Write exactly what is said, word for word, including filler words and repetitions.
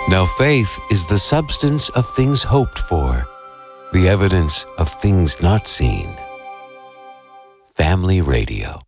Now faith is the substance of things hoped for, the evidence of things not seen. Family Radio.